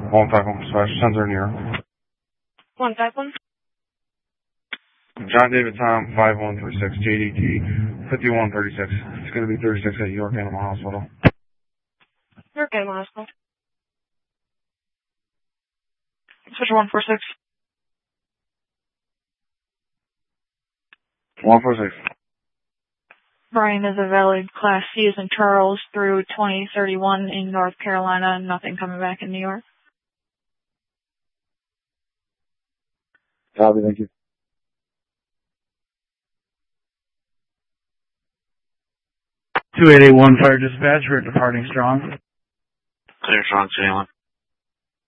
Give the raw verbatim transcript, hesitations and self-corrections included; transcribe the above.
one five one slash ten thirty. one five one. John David Tom five one three six J D T fifty-one thirty-six. It's going to be thirty-six at York Animal Hospital. York Animal Hospital. Switch one four six. one four six. Brian is a valid Class C as in Charles through twenty thirty-one in North Carolina. Nothing coming back in New York. Copy, thank you. two eight eight one Fire Dispatch, we're departing strong. Clear strong, two eight one.